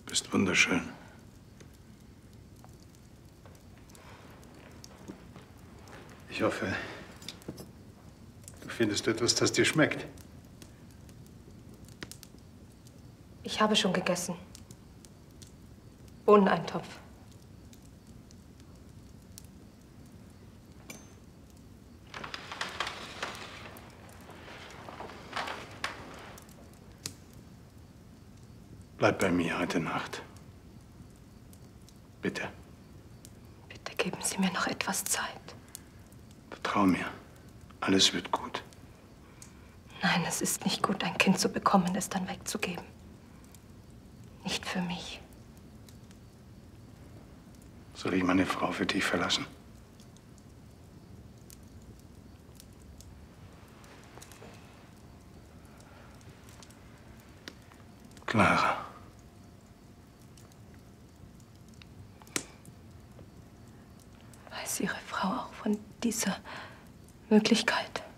Bist wunderschön. Ich hoffe, du findest etwas, das dir schmeckt. Ich habe schon gegessen. Bohneneintopf. Bleib bei mir heute Nacht. Bitte. Bitte geben Sie mir noch etwas Zeit. Vertrau mir. Alles wird gut. Nein, es ist nicht gut, ein Kind zu bekommen, es dann wegzugeben. Nicht für mich. Soll ich meine Frau für dich verlassen? Clara. Weiß Ihre Frau auch von dieser Möglichkeit?